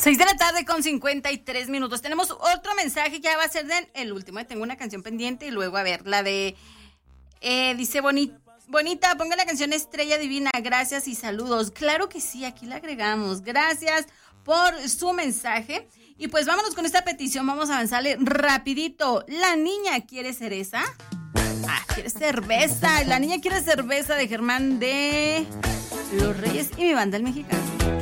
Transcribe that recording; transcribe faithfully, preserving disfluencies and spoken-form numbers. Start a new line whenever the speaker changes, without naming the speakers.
Seis de la tarde con cincuenta y tres minutos. Tenemos otro mensaje, ya va a ser de el último. Tengo una canción pendiente y luego, a ver, la de... Eh, dice Bonita, Bonita, ponga la canción Estrella Divina, gracias y saludos. Claro que sí, aquí la agregamos. Gracias por su mensaje. Y pues vámonos con esta petición, vamos a avanzarle rapidito. La niña quiere cereza. Ah, quiere cerveza. La niña quiere cerveza de Germán de Los Reyes y mi banda el mexicano.